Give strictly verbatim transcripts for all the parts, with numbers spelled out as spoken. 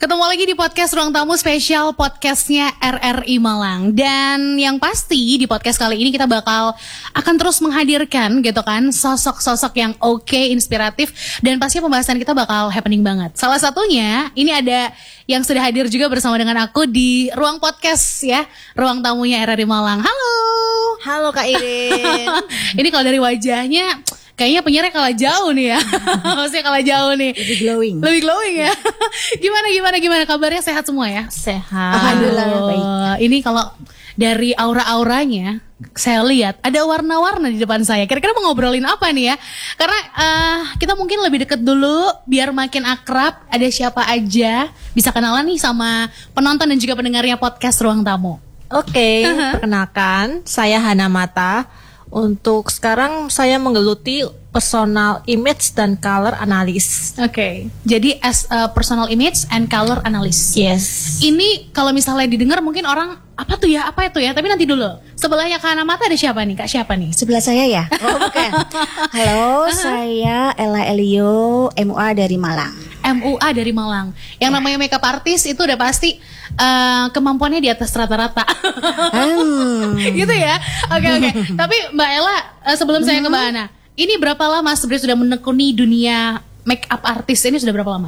Ketemu lagi di podcast Ruang Tamu spesial podcastnya R R I Malang. Dan yang pasti di podcast kali ini kita bakal akan terus menghadirkan gitu kan sosok-sosok yang oke, okay, inspiratif. Dan pastinya pembahasan kita bakal happening banget. Salah satunya ini ada yang sudah hadir juga bersama dengan aku di ruang podcast ya, ruang tamunya R R I Malang. Halo. Halo Kak Irin. Ini kalau dari wajahnya kayaknya penyiarnya kalah jauh nih ya. Maksudnya kalah jauh nih. Lebih glowing. Lebih glowing ya. Gimana gimana gimana kabarnya, sehat semua ya? Sehat. Alhamdulillah baik. Ini kalau dari aura-auranya saya lihat ada warna-warna di depan saya. Kira-kira mau ngobrolin apa nih ya? Karena uh, kita mungkin lebih deket dulu biar makin akrab. Ada siapa aja, bisa kenalan nih sama penonton dan juga pendengarnya podcast Ruang Tamu. Oke, uh-huh. Perkenalkan, saya Hana Mata. Untuk sekarang saya menggeluti personal image dan color analysis. Oke, okay. Jadi as a personal image and color analyst. Yes. Ini kalau misalnya didengar mungkin orang apa tuh ya, apa itu ya? Tapi nanti dulu. Sebelahnya Kak Hana Mata ada siapa nih? Kak siapa nih? Sebelah saya ya? Oh bukan. Halo, uh-huh. Saya Ella Elio, M U A dari Malang. M U A dari Malang. Yang ya. Namanya makeup artist itu udah pasti uh, kemampuannya di atas rata-rata. Hmm. Gitu ya? Oke okay, oke. Okay. Tapi Mbak Ella, uh, sebelum hmm. saya ke Mbak Hana, ini berapa lama sebenarnya sudah menekuni dunia makeup artist ini, sudah berapa lama?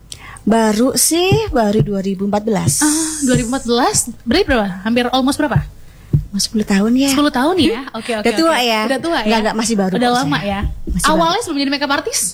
Baru sih, baru dua ribu empat belas. Ah, dua ribu empat belas? Berarti berapa? Hampir almost berapa? sepuluh tahun ya. sepuluh tahun ya? Oke okay, oke. Okay, Udah tua okay. ya? Udah tua ya? Enggak, enggak, masih baru. Udah lama saya. Ya? Masih Awalnya baru. sebelum jadi makeup artist?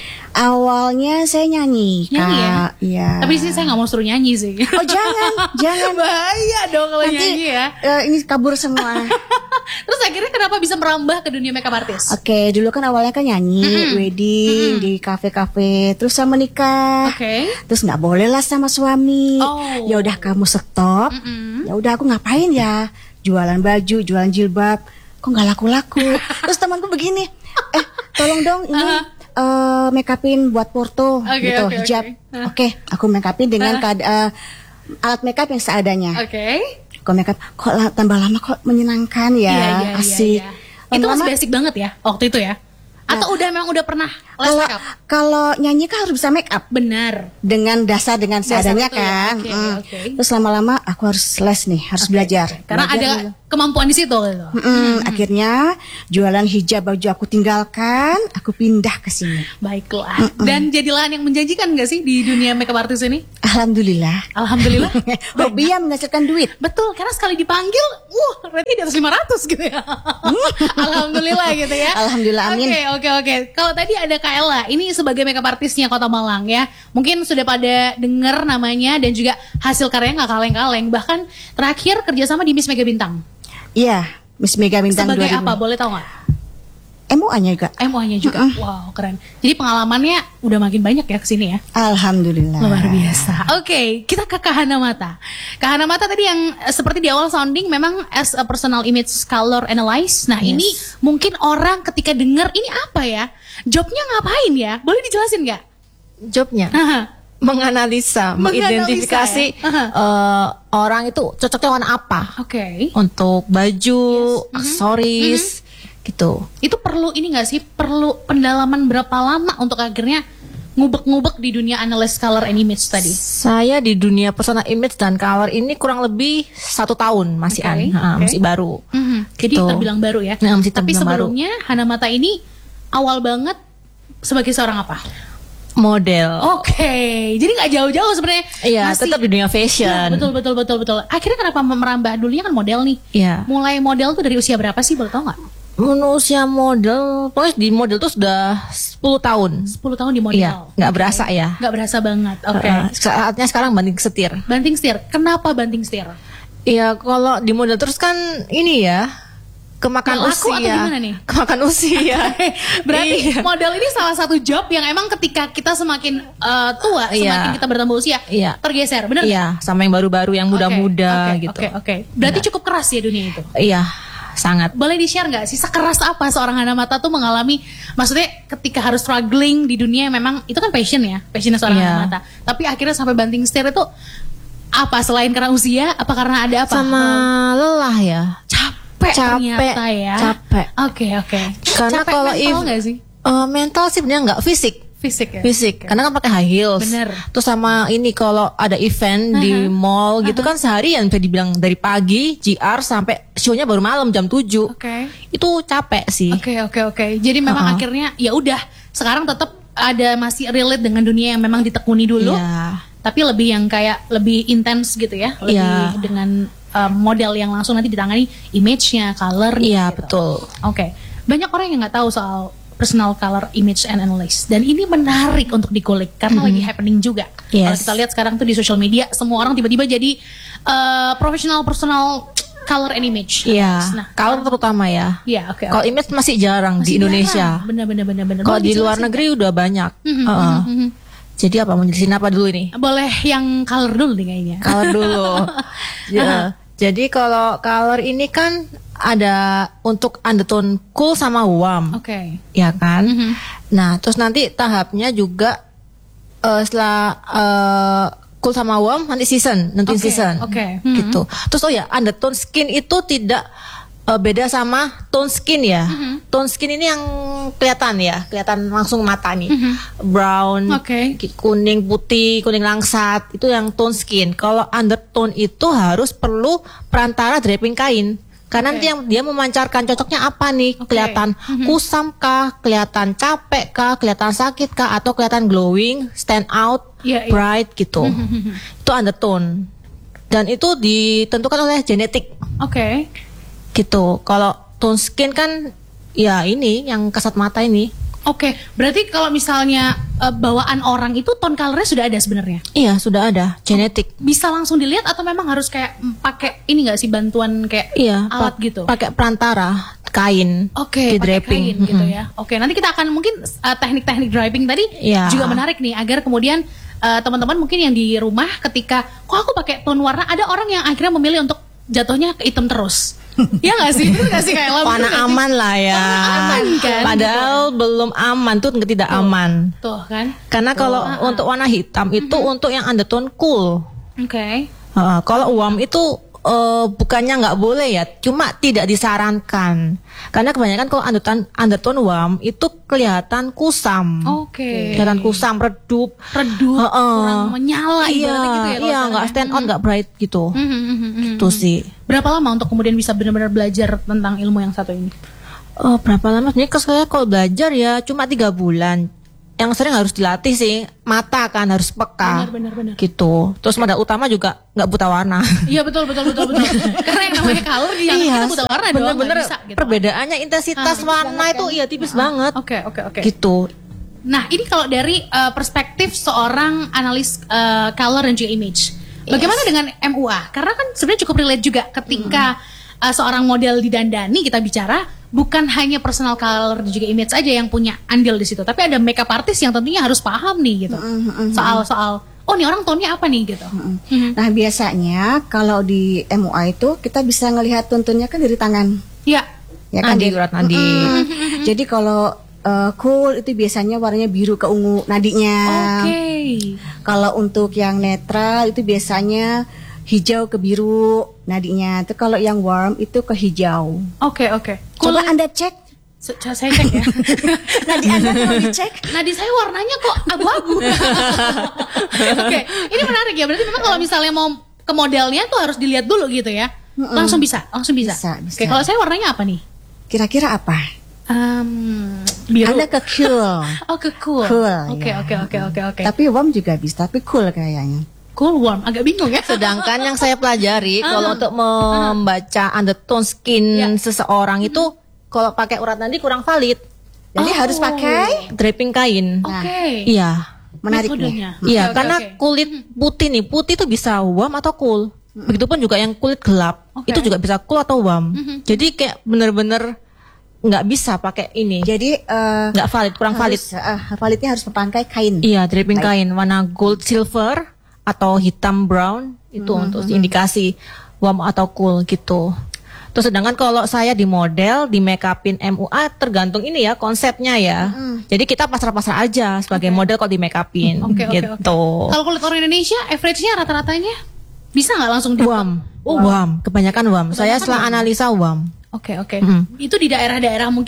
Awalnya saya nyanyi, nyanyi Kak. Ya? Iya. Tapi di sini saya nggak mau suruh nyanyi sih. Oh jangan, jangan. Bahaya dong kalau nanti, nyanyi ya. Uh, ini kabur semua. Terus akhirnya kenapa bisa merambah ke dunia makeup artist? Oke, okay, dulu kan awalnya kan nyanyi, mm-hmm. wedding, mm-hmm. di kafe-kafe, terus sama menikah. Oke. Okay. Terus nggak boleh lah sama suami. Oh. Ya udah kamu stop. Mm-hmm. Ya udah aku ngapain ya? Jualan baju, jualan jilbab. Kok nggak laku-laku? Terus temanku begini, eh tolong dong ini. Uh-huh. Uh, make upin buat porto okay, gitu, okay, hijab. Oke, okay. uh. okay, aku make upin dengan uh. kad, uh, alat make up yang seadanya. Oke. Okay. Kok make up kok la- tambah lama kok menyenangkan ya, iya, iya, Iya, asik. iya. Itu masih basic banget ya waktu itu ya? Atau nah, udah memang udah pernah les make up? Kalau nyanyi kan harus bisa make up. Benar. Dengan dasar dengan seadanya kan. Ya. Okay, hmm. okay. Terus lama-lama aku harus les nih, harus okay, belajar. Okay. Karena belajar ada dulu. Kemampuan di situ gitu. Mm-hmm. Mm-hmm. Akhirnya jualan hijab baju aku tinggalkan, aku pindah ke sini. Baiklah. Mm-hmm. Dan jadilah yang menjanjikan nggak sih di dunia makeup artist ini? Alhamdulillah. Alhamdulillah. Hobi yang menghasilkan duit. Betul, karena sekali dipanggil, wah, berarti di atas lima ratus gitu ya. Alhamdulillah gitu ya. Alhamdulillah, amin. Oke, oke, oke. Kalau tadi ada Kak Ella, ini sebagai makeup artisnya Kota Malang ya. Mungkin sudah pada dengar namanya dan juga hasil karyanya nggak kaleng-kaleng. Bahkan terakhir kerjasama di Miss Mega Bintang. Iya, Miss Mega Bintang sebagai dua ribu. apa? Boleh tahu nggak? M U A-nya juga. M U A-nya juga. Mm-hmm. Wow, keren. Jadi pengalamannya udah makin banyak ya kesini ya. Alhamdulillah. Luar biasa. Oke, okay, kita ke Kak Hana Mata. Kak Hana Mata tadi yang seperti di awal sounding memang as a personal image color analyst. Nah, yes. Ini mungkin orang ketika dengar ini apa ya? Jobnya ngapain ya? Boleh dijelasin nggak? Jobnya? Menganalisa, mengidentifikasi ya? uh-huh. uh, orang itu cocoknya warna apa. Oke. Okay. Untuk baju, yes. aksesoris, mm-hmm. gitu. Itu perlu ini nggak sih? Perlu pendalaman berapa lama untuk akhirnya ngubek-ngubek di dunia analysis color and image tadi? Saya di dunia personal image dan color ini kurang lebih satu tahun masih okay. an, ha, okay. masih baru. Mm-hmm. Jadi gitu. Terbilang baru ya. Nah, masih tapi sebelumnya baru. Hana Mata ini awal banget sebagai seorang apa? Model. Oke, okay. Jadi nggak jauh-jauh sebenarnya. Iya, masih, tetap di dunia fashion. Ya, betul, betul, betul, betul. Akhirnya kenapa merambah? Dulunya kan model nih. Iya. Mulai model tuh dari usia berapa sih? Boleh tau nggak? Usia model, pokoknya di model tuh sudah sepuluh tahun. sepuluh tahun di model. Iya, nggak okay. berasa ya. Nggak berasa banget. Oke. Okay. Uh, saatnya sekarang banting setir. Banting setir. Kenapa banting setir? Iya, kalau di model terus kan ini ya. Kemakan nah, usia. Atau gimana nih? Kemakan usia. Berarti iya. model ini salah satu job yang emang ketika kita semakin uh, tua, iya. semakin kita bertambah usia, iya. tergeser, benar? Iya, sama yang baru-baru, yang muda-muda okay, gitu. Oke, okay, oke. Okay. Berarti nah. cukup keras ya dunia itu? Iya, sangat. Boleh di-share nggak sih sekeras apa seorang Hana Mata tuh mengalami? Maksudnya ketika harus struggling di dunia, memang itu kan passion ya, passionnya seorang iya. Hana Mata. Tapi akhirnya sampai banting setir itu apa? Selain karena usia, apa karena ada apa? Sama oh. lelah ya. Capek. Capek, ternyata ya. Capek. Oke okay, oke. Okay. Karena capek kalau mental nggak sih? Uh, mental sih benar nggak, fisik. Fisik ya. Fisik, karena kan pakai high heels. Bener. Terus sama ini kalau ada event di mall gitu kan seharian bisa dibilang dari pagi G R sampai show-nya baru malam jam tujuh. Oke. Itu capek sih. Oke oke oke. Jadi memang Uh-uh. akhirnya ya udah sekarang tetap ada masih relate dengan dunia yang memang ditekuni dulu. Iya. Tapi lebih yang kayak lebih intens gitu ya. Lebih Iya. dengan um, model yang langsung nanti ditangani image-nya, color-nya. Iya, gitu. betul. Oke. Banyak orang yang nggak tahu soal personal color image and analysis, dan ini menarik untuk dikulik karena lagi happening juga. Kalau Yes. kita lihat sekarang tuh di social media semua orang tiba-tiba jadi uh, professional personal color and image. Iya. Nah, Kalau terutama ya. iya oke. Kalau image masih jarang di Indonesia. Bener-bener bener-bener. Kalau di luar negeri udah banyak. Mhm, Heeh. mhm, mhm. Jadi apa mau jelasin apa dulu ini? Boleh yang color dulu nih kayaknya. Color dulu. Ya. Jadi kalau color ini kan ada untuk undertone cool sama warm. Oke. Ya kan? Mhm. Nah, terus nanti tahapnya juga eh, setelah eh, cool sama warm nanti season, nanti Oke, season. oke. Gitu. Terus oh ya, undertone skin itu tidak eh, beda sama tone skin ya. Mhm. Tone skin ini yang kelihatan ya, kelihatan langsung mata nih. Brown, Oke. ki- kuning, putih, kuning langsat, itu yang tone skin. Kalau undertone itu harus perlu perantara draping kain. Karena Oke. nanti yang dia memancarkan cocoknya apa nih? Oke. Kelihatan kusam kah, kelihatan capek kah, kelihatan sakit kah, atau kelihatan glowing, stand out, Iya, iya. bright gitu. Itu undertone. Dan itu ditentukan oleh genetik Oke. gitu. Kalau tone skin kan ya ini yang kasat mata ini. Oke, berarti kalau misalnya uh, bawaan orang itu tone colornya sudah ada sebenarnya. Iya, sudah ada genetik. Bisa langsung dilihat atau memang harus kayak mm, pakai ini nggak sih bantuan kayak Iya, alat pa- gitu? pakai perantara kain. Oke, di pakai draping. kain gitu ya. Oke, nanti kita akan mungkin uh, teknik-teknik draping tadi Iya. juga menarik nih agar kemudian uh, teman-teman mungkin yang di rumah ketika kok aku pakai tone warna, ada orang yang akhirnya memilih untuk jatuhnya ke hitam terus. Iya nggak sih? Itu nggak sih kayak lampu Warna nggak sih? aman lah ya. Warna aman kan? Padahal belum aman tuh tidak aman. Tuh kan? Karena kalau untuk warna hitam itu untuk yang undertone cool. Oke. Uh, kalau warm itu uh, bukannya nggak boleh ya, cuma tidak disarankan. Karena kebanyakan kalau undertone, undertone warm itu kelihatan kusam. Oke. Kelihatan kusam, redup, Redup, Heeh. kurang menyala Iya, ibaratnya gitu ya. kalau iya sekarang nggak ya. stand out, nggak bright gitu. Mhm, mhm, mhm. Itu sih. Berapa lama untuk kemudian bisa benar-benar belajar tentang ilmu yang satu ini? Oh, berapa lama? Sebenarnya kalau saya kalau belajar ya cuma tiga bulan. Yang sering harus dilatih sih mata kan, harus peka. Benar, benar, benar. Gitu. Terus modal utama juga nggak buta warna. Iya betul betul betul betul. Karena yang namanya color yang kita buta warna doang nggak bener-bener bisa gitu. perbedaannya intensitas Ah, warna itu iya tipis banget. Oke oke oke. Gitu. Nah ini kalau dari uh, perspektif seorang analis uh, color dan juga image, bagaimana dengan M U A? Karena kan sebenarnya cukup relate juga ketika uh, seorang model didandani, kita bicara bukan hanya personal color dan juga image aja yang punya andil di situ, tapi ada makeup artist yang tentunya harus paham nih gitu soal soal oh nih orang tone-nya apa nih gitu. Mhm. Nah biasanya kalau di M U A itu kita bisa ngelihat tuntunnya kan dari tangan, Ya. ya kan? Nadi, Jadi- urat nadi. Mm-mm. Jadi kalau uh, cool itu biasanya warnanya biru ke ungu nadinya. Oke. Kalau untuk yang netral itu biasanya hijau ke biru nadinya. Itu kalau yang warm itu ke hijau. Oke oke. Coba Cool. Anda cek. Se- saya cek ya. Nadi Anda kalau dicek. Nadi saya warnanya kok abu-abu. Oke, ini menarik ya. Berarti memang kalau misalnya mau ke modelnya tuh harus dilihat dulu gitu ya. Langsung bisa, langsung bisa. Bisa, bisa. Oke, kalau saya warnanya apa nih? Kira-kira apa? Um, biru. Anda ke cool. Oh, ke cool. Cool, Oke, ya. oke, oke, oke, oke. Tapi warm juga bisa, tapi cool kayaknya. Cool warm, agak bingung ya. Sedangkan yang saya pelajari Ah. kalau untuk membaca undertone skin Ya. seseorang itu kalau pakai urat nadi kurang valid. Jadi Oh. harus pakai Draping kain. Oke. Iya. menarik nih. Metodenya. Iya, Oke, oke, karena oke. kulit putih nih, putih itu bisa warm atau cool. Begitupun juga yang kulit gelap, Oke. itu juga bisa cool atau warm. Jadi kayak bener-bener nggak bisa pakai ini, Jadi eh, nggak valid, kurang valid. harus, eh, validnya harus memakai kain. Iya, draping kain warna gold silver atau hitam brown itu untuk indikasi warm atau cool gitu. Terus sedangkan kalau saya di model, di make upin M U A tergantung ini ya konsepnya ya. Jadi kita pasrah-pasrah aja sebagai model kalau di make upin Oke, oke, gitu. oke. Kalau kulit orang Indonesia, average-nya rata-ratanya bisa nggak langsung di Wam, oh wam, kebanyakan wam. Saya setelah analisa wam. Oke oke. Mhm. Itu di daerah-daerah mungkin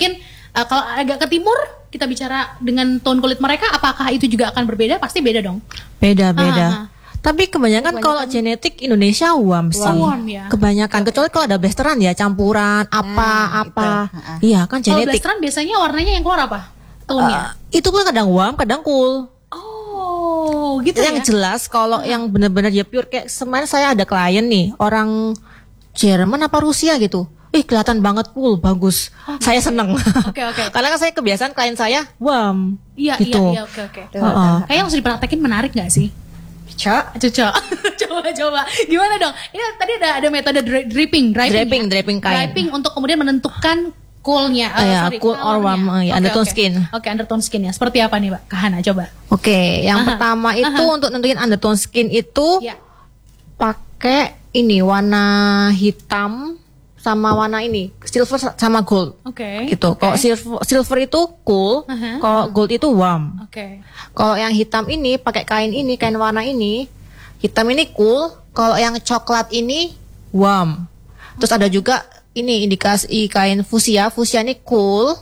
uh, kalau agak ke timur kita bicara dengan tone kulit mereka, apakah itu juga akan berbeda? Pasti beda dong. Beda-beda. Ah, ah. Tapi kebanyakan, Kebanyakan- kalau genetik Indonesia warm sih. Warm ya. Kebanyakan, kecuali kalau ada blasteran ya, campuran apa-apa. itu. Ha-ha. Iya kan Kalau genetik. blasteran biasanya warnanya yang keluar apa? Tone-nya. Eh, itu pun kadang warm, kadang cool. Oh, gitu Yang ya. jelas kalau yang benar-benar ya pure, kayak kemarin saya ada klien nih, orang Jerman apa Rusia gitu. Ih, kelihatan banget cool, bagus. Saya seneng. Oke, oke. Karena kan saya kebiasaan klien saya warm. Iya, gitu. iya, iya, oke, oke. Tuh, Heeh. tuh. Kayaknya harus dipraktekin, menarik gak sih? Cok. Cocok. coba coba. Gimana dong? Ini tadi ada ada metode dri- dripping, driving. Draping, ya? draping kain. Draping untuk kemudian menentukan coolnya. Ah, ya, cool or warm, colornya. ya, Oke, undertone oke. skin. Oke, undertone skin ya. Seperti apa nih, Mbak Kahana? Coba. Oke, yang Aha, pertama itu aha. untuk nentuin undertone skin itu Ya. pakai ini warna hitam sama warna ini silver sama gold. Oke. Gitu. Oke. Kalau silver, silver itu cool, Aha. kalau gold itu warm. Oke. Kalau yang hitam ini pakai kain ini, kain warna ini, hitam ini cool. Kalau yang coklat ini warm. Terus ada juga ini indikasi kain fuchsia, fuchsia ini cool.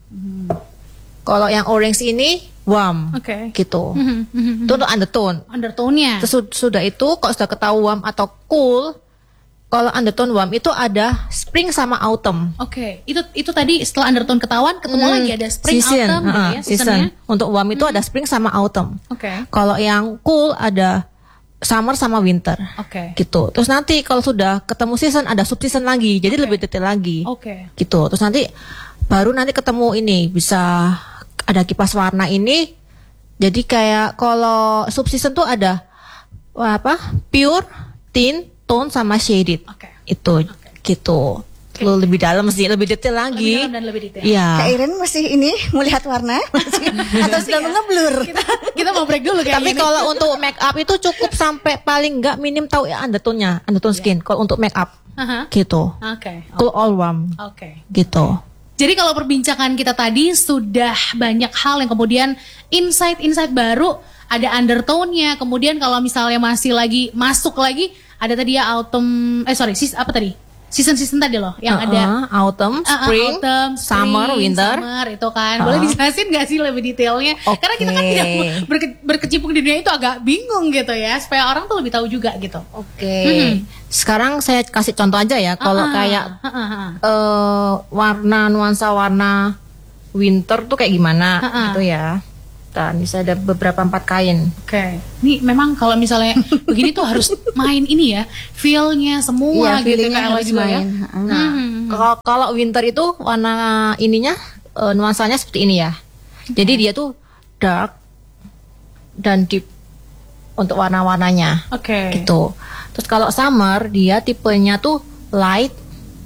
Kalau yang orange ini warm. Oke. Gitu. Mhm, mhm. Itu untuk undertone. Undertone-nya. Terus sud- sudah itu kalau sudah ketahui warm atau cool, kalau undertone warm itu ada spring sama autumn. Oke. Itu itu tadi setelah undertone ketahuan ketemu Hmm, lagi ada spring, season, autumn gitu uh-uh, ya, season. seasonnya. Untuk warm itu ada spring sama autumn. Oke. Kalau yang cool ada summer sama winter. Oke. Gitu. Terus nanti kalau sudah ketemu season ada sub season lagi. Jadi Oke. lebih detail lagi. Oke. Gitu. Terus nanti baru nanti ketemu ini bisa ada kipas warna ini. Jadi kayak kalau sub season tuh ada wah, apa? Pure, tint, tone sama shaded. Oke. Itu gitu. Lu lebih dalam sih, lebih detail Lebih lagi. dalam dan lebih detail. Iya. Kak Iren masih ini melihat warna atau sudah mengeblur? Kita kita mau break dulu kayaknya. Tapi nih. kalau untuk make up itu cukup sampai paling enggak minim tahu ya undertone-nya, undertone skin. Kalau untuk make up Aha. gitu. Oke. Cool all warm Oke. gitu. Jadi kalau perbincangan kita tadi sudah banyak hal yang kemudian insight-insight baru, ada undertone-nya, kemudian kalau misalnya masih lagi masuk lagi ada tadi ya autumn eh sorry, sis apa tadi? Season-season tadi loh yang ada Uh-uh, autumn, Uh, uh, spring, autumn, spring, summer, winter. summer itu kan. Boleh Uh. dijelasin gak sih lebih detailnya? Karena kita kan Oke. tidak berke- berkecimpung di dunia itu agak bingung gitu ya, supaya orang tuh lebih tahu juga gitu. Oke. Mhm. Sekarang saya kasih contoh aja ya. Kalau Ah, kayak ah, ah, ah. eh warna nuansa warna winter tuh kayak gimana Ah, ah. gitu ya. Dan bisa ada beberapa empat kain. Oke, ini memang kalau misalnya begini tuh harus main ini ya, feel-nya semua Iya, gitu feeling-nya kayak harus juga ya. main. Heeh. Nah, Hmm. kalau kalau winter itu warna ininya eh, nuansanya seperti ini ya. Jadi dia tuh dark dan deep untuk warna-warnanya Oke. gitu. Terus kalau summer dia tipenya tuh light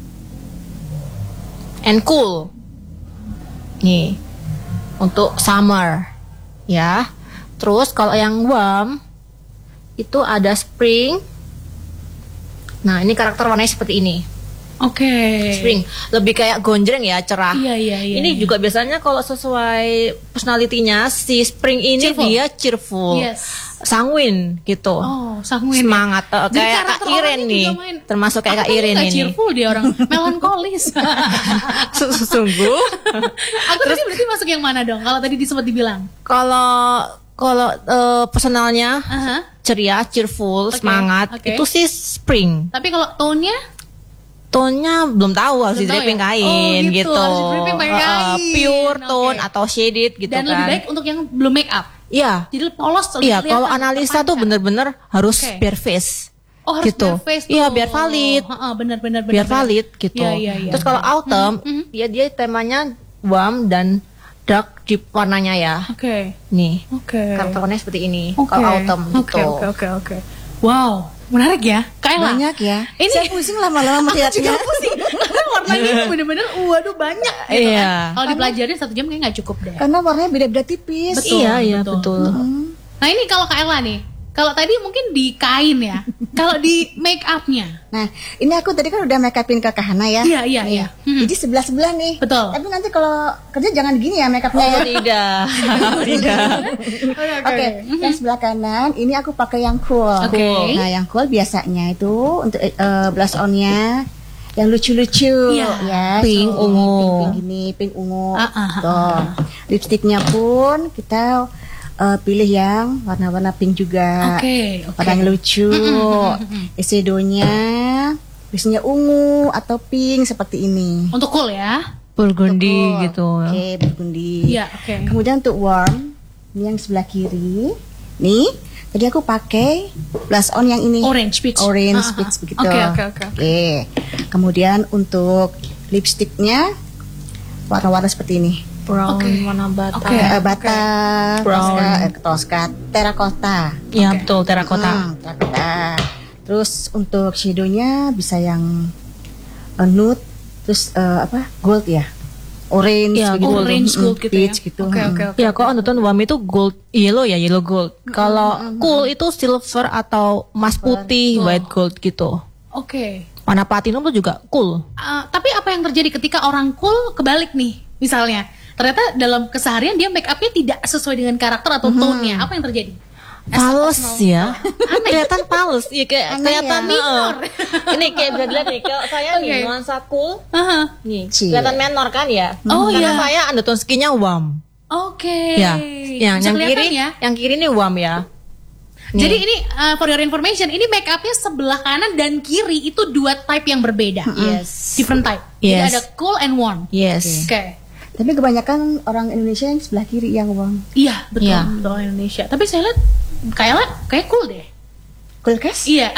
and cool. Nih untuk summer ya. Terus kalau yang warm itu ada spring. Nah ini karakter warnanya seperti ini. Oke. Spring lebih kayak gonjreng ya, cerah. Iya iya iya. Ini iya. juga biasanya kalau sesuai personality-nya si spring ini Cheerful. dia cheerful, Yes. sanguin gitu. Oh, sanguin. Semangat eh, Jadi kayak Kak karakter Iren orangnya nih. juga main. Termasuk kayak Kak Aku Iren nggak ini. cheerful dia orang, melankolis. Sungguh. Aku tadi berarti masuk yang mana dong? Kalau tadi disebut dibilang. Kalau kalau eh, personalnya Aha. ceria, cheerful, Oke, semangat, oke. itu sih spring. Tapi kalau tone-nya Tone-nya belum tahu harus Belum tahu di-draping ya? kain Oh, gitu, gitu. harus di-draping pakai Eh, eh, kain. pure tone Oke. atau shaded gitu dan kan. lebih baik untuk yang belum make up. Iya. Jadi polos lebih Iya, kelihatan, kalau analisa tuh terpancar. bener-bener harus Oke. bare face. Oh, harus gitu. bare face tuh. Iya, biar valid. Heeh, benar benar benar. Biar benar. valid gitu. Iya, iya, iya. Terus kalau autumn, Mhm. dia dia temanya warm dan dark deep warnanya ya. Oke. Nih, Oke. karakter warnanya seperti ini. Oke. Kalau autumn Oke, gitu. Oke oke oke. Wow, menarik ya. Kaila. Banyak ya. Ini- Saya pusing lama-lama melihatnya. pusing. Karena warnanya itu bener-bener waduh banyak gitu Iya. kan. Kalau dipelajarin satu jam kayaknya nggak cukup deh. Karena warnanya beda-beda tipis. Betul, Iya, iya, betul. betul. Nah ini kalau Kak Ella nih. Kalau tadi mungkin di kain ya. Kalau di make upnya. Nah, ini aku tadi kan udah make upin ke Kahana ya. Iya, iya, Nih. iya. Hmm. Jadi sebelah-sebelah nih. Betul. Tapi nanti kalau kerja jangan gini ya make upnya ya. Oh, tidak. Tidak. Oke, yang sebelah kanan ini aku pakai yang cool. Oke. Nah, yang cool biasanya itu untuk eh, blush on-nya yang lucu-lucu Iya. ya, Pink, so, ungu. pink, pink gini, pink ungu. Ah, ah, ah, Tuh. Lipstiknya pun kita uh, pilih yang warna-warna pink juga. Oke, oke. Warna yang lucu. Eyeshadow-nya biasanya ungu atau pink seperti ini. Untuk cool ya. Burgundy Cool. gitu. Oke, burgundy. Iya, oke. Kemudian untuk warm, ini yang sebelah kiri. Nih, tadi aku pakai blush on yang ini. Orange peach. Orange Ah, ah, peach ah. begitu. Oke, oke, oke. Oke. Kemudian untuk lipstiknya warna-warna seperti ini. Brown Oke. warna bata. Oke. Eh, bata, Brown. Tosca, eh, Tosca, terracotta. Ya Oke. betul, terakota. Hmm, terracotta. Terus untuk shadownya bisa yang uh, nude, terus uh, apa? Gold ya. Orange Ya, begitu. Orange Mm, gold gitu ya. peach gitu. Oke, Mm. oke, oke. Ya kok nonton warm itu gold, yellow ya, yellow gold. Kalau cool itu silver atau emas putih, Betul. white gold gitu. Oke. Warna platinum tuh juga cool. Uh, tapi apa yang terjadi ketika orang cool kebalik nih, misalnya ternyata dalam keseharian dia make upnya tidak sesuai dengan karakter atau tone-nya, apa yang terjadi? As a Pales personal- ya, kelihatan pales, ya kayak Aneh kelihatan ya. minor. Ini kayak bisa dilihat nih, kalau saya nih Oke. nuansa cool, Aha. nih Cie. kelihatan menor kan ya. Oh, Karena iya. saya undertone skinnya warm. Oke. Ya, yang Bisa yang kelihatan kiri, ya. yang kiri ini warm ya. Nih. Jadi ini uh, for your information, ini make upnya sebelah kanan dan kiri itu dua type yang berbeda. Yes. Different type. Yes. Jadi ada cool and warm. Yes. Oke. Tapi kebanyakan orang Indonesia yang sebelah kiri yang warm. Iya, betul. Iya. Betul Indonesia. Tapi saya lihat kayaknya kayak cool deh. Kulkas? Iya.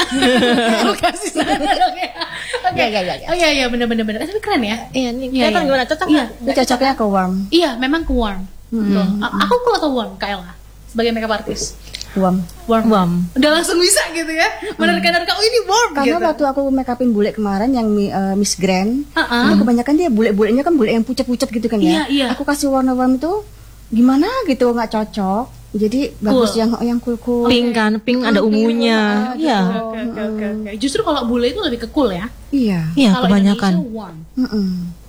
Kasih sana dong ya. Oke. Iya, iya, iya, iya. Oh iya iya benar benar benar. Tapi keren ya. Iya, nih Iya, kelihatan iya. gimana? Cocok Iya. nggak? Itu cocoknya ke warm. Iya, memang ke warm. Betul. A- Aku cool atau warm, Kayla? Sebagai makeup artist. Warm. Warm. Warm. Udah langsung bisa gitu ya. Menerka-nerka, oh ini warm Karena gitu. waktu aku make upin bule kemarin yang mi- eh, Miss Grand, Uh-uh. itu kebanyakan dia bule-bulenya kan bule yang pucat-pucat gitu kan Iya, ya. iya. Aku kasih warna warm itu gimana gitu nggak cocok. Jadi bagus yang yang cool-cool. Pink kan, pink ada ungunya. biru, Iya. Oke, oke, oke, oke. Justru kalau bule itu lebih ke cool ya. Iya. Iya, Kalau kebanyakan. Indonesia warm. Mm-mm.